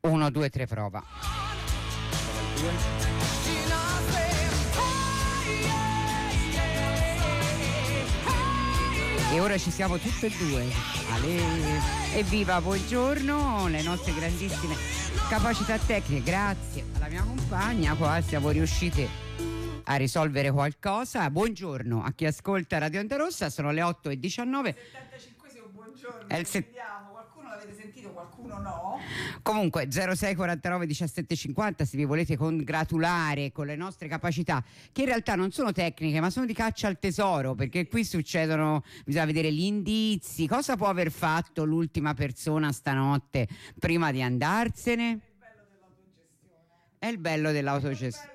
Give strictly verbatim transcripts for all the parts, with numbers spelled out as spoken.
uno, due, tre, prova. E ora ci siamo tutte e due. Ale. Evviva, buongiorno, le nostre grandissime capacità tecniche. Grazie alla mia compagna, qua siamo riusciti a risolvere qualcosa. Buongiorno a chi ascolta Radio Onda Rossa, sono le otto e diciannove. settantacinquesimo buongiorno. È il set... Vediamo, qualcuno l'avete sentito, qualcuno no. Comunque zero sei quarantanove diciassette cinquanta se vi volete congratulare con le nostre capacità, che in realtà non sono tecniche ma sono di caccia al tesoro, perché qui succedono, bisogna vedere gli indizi, cosa può aver fatto l'ultima persona stanotte prima di andarsene. È il bello dell'autogestione.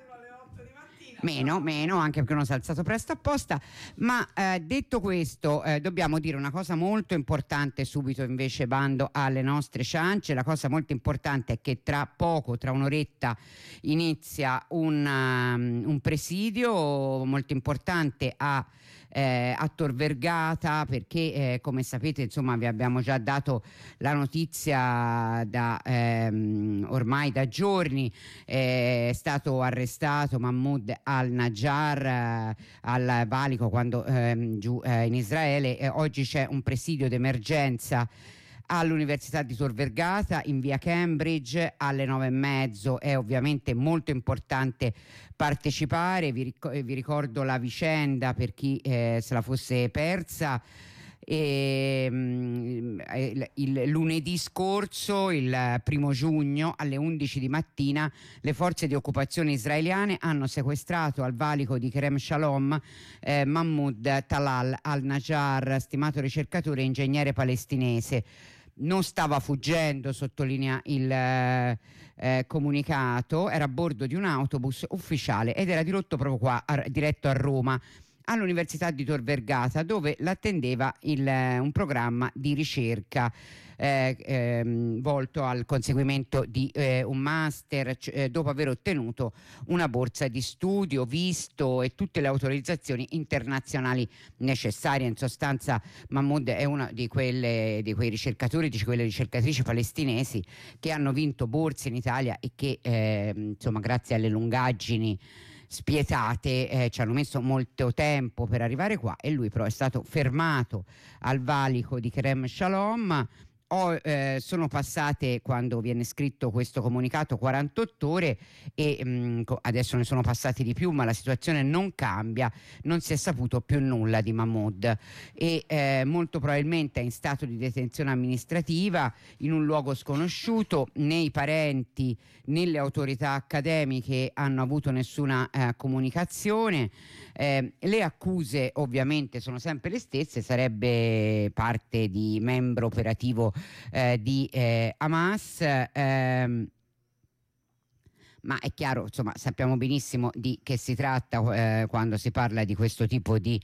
Meno, meno, anche perché uno si è alzato presto apposta. Ma eh, detto questo, eh, dobbiamo dire una cosa molto importante subito, invece bando alle nostre ciance. La cosa molto importante è che tra poco, tra un'oretta, inizia un, um, un presidio molto importante a Eh, a Tor Vergata, perché eh, come sapete, insomma, vi abbiamo già dato la notizia da ehm, ormai da giorni. Eh, è stato arrestato Mahmoud al-Najjar eh, al valico quando ehm, giù eh, in Israele. Eh, oggi c'è un presidio d'emergenza all'Università di Tor Vergata in via Cambridge alle nove e mezzo. È ovviamente molto importante partecipare. Vi, ric- vi ricordo la vicenda per chi eh, se la fosse persa. E, mh, il, il lunedì scorso, il primo giugno, alle undici di mattina, le forze di occupazione israeliane hanno sequestrato al valico di Kerem Shalom eh, Mahmoud Talal al-Najjar, stimato ricercatore e ingegnere palestinese. Non stava fuggendo, sottolinea il eh, comunicato, era a bordo di un autobus ufficiale ed era diretto proprio qua, a, diretto a Roma, all'Università di Tor Vergata, dove l'attendeva il, un programma di ricerca eh, ehm, volto al conseguimento di eh, un master, eh, dopo aver ottenuto una borsa di studio, visto e tutte le autorizzazioni internazionali necessarie. In sostanza Mahmoud è uno di, quelle, di quei ricercatori, di quelle ricercatrici palestinesi che hanno vinto borse in Italia e che eh, insomma, grazie alle lungaggini spietate eh, ci hanno messo molto tempo per arrivare qua, e lui però è stato fermato al valico di Kerem Shalom. O, eh, sono passate, quando viene scritto questo comunicato, quarantotto ore e mh, adesso ne sono passati di più, ma la situazione non cambia, non si è saputo più nulla di Mahmoud e eh, molto probabilmente è in stato di detenzione amministrativa in un luogo sconosciuto. Né i parenti né le autorità accademiche hanno avuto nessuna eh, comunicazione. Eh, le accuse ovviamente sono sempre le stesse: sarebbe parte di membro operativo Eh, di eh, Hamas, ehm, ma è chiaro, insomma, sappiamo benissimo di che si tratta eh, quando si parla di questo tipo di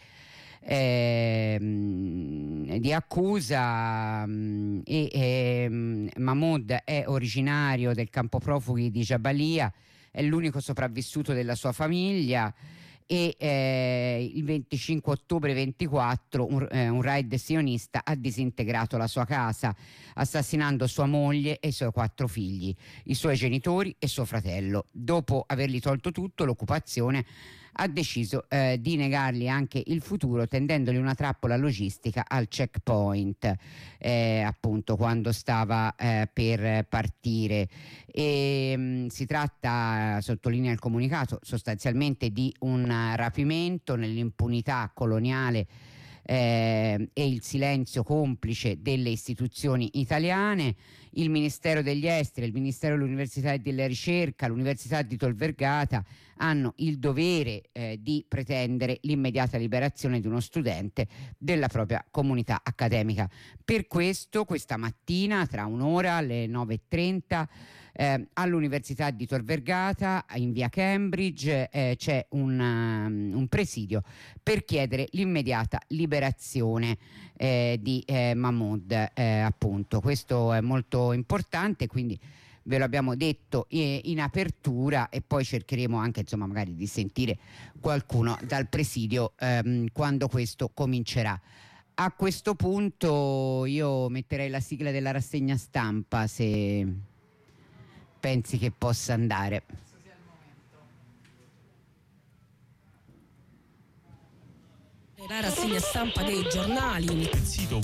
eh, di accusa. mh, e ehm, Mahmoud è originario del campo profughi di Jabalia, è l'unico sopravvissuto della sua famiglia. E eh, il venticinque ottobre ventiquattro un, eh, un raid sionista ha disintegrato la sua casa, assassinando sua moglie e i suoi quattro figli, i suoi genitori e suo fratello. Dopo avergli tolto tutto, l'occupazione ha deciso eh, di negargli anche il futuro, tendendogli una trappola logistica al checkpoint, eh, appunto quando stava eh, per partire. E, mh, si tratta, sottolinea il comunicato, sostanzialmente di un rapimento nell'impunità coloniale eh, e il silenzio complice delle istituzioni italiane. Il Ministero degli Esteri, il Ministero dell'Università e della Ricerca, l'Università di Tor Vergata hanno il dovere eh, di pretendere l'immediata liberazione di uno studente della propria comunità accademica. Per questo, questa mattina, tra un'ora, alle nove e trenta, eh, all'Università di Tor Vergata, in via Cambridge, eh, c'è un, um, un presidio per chiedere l'immediata liberazione eh, di eh, Mahmoud. Eh, appunto, questo è molto importante, quindi ve lo abbiamo detto in apertura, e poi cercheremo anche, insomma, magari di sentire qualcuno dal presidio ehm, quando questo comincerà. A questo punto io metterei la sigla della rassegna stampa, se, pensi che possa andare? La rassegna stampa dei giornali. Il sito